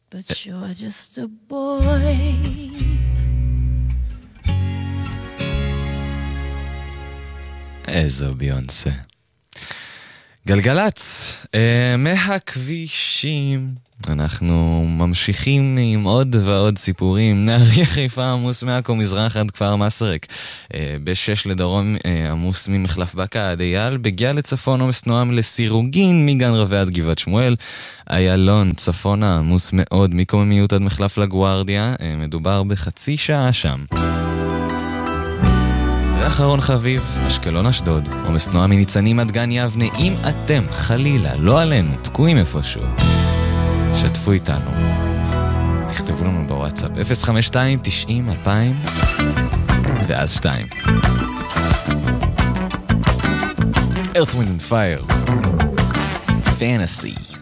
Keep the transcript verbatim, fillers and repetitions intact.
but you're just a boy. איזו ביונסה. גלגלץ, אה, מהכבישים אנחנו ממשיכים עם עוד ועוד סיפורים. נהריה חיפה עמוס מעכו מזרח עד כפר מסרק, אה, בשש לדרום אה, עמוס ממחלף בקה עד אייל, בגיע לצפון עומס נועם לסירוגין מגן רבי עד גבעת שמואל, איילון צפונה עמוס מאוד מקוממיות עד מחלף לגוארדיה, אה, מדובר בחצי שעה שם. ואחרון חביב, אשקלון אשדוד, עומס תנועה מניצנים עד גן יבנה. אם אתם חלילה, לא עלינו, תקועים איפשהו, שתפו איתנו, תכתבו לנו בוואטסאפ אפס חמש שתיים תשעים אלפיים ואז שתיים. Earth, Wind and Fire, Fantasy.